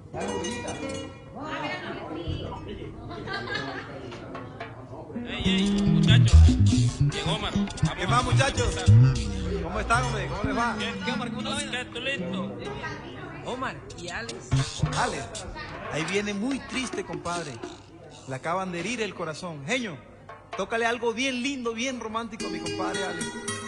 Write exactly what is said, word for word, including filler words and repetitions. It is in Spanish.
Ey, ey, muchachos. Llegó Omar. ¿Qué más, muchachos? ¿Cómo están, hombre? ¿Cómo les va? ¿Qué, qué Omar? ¿Cómo te va? ¿Qué, tú listo? Omar, ¿y Alex? Alex, ahí viene muy triste, compadre. Le acaban de herir el corazón. Genio, tócale algo bien lindo, bien romántico a mi compadre Alex.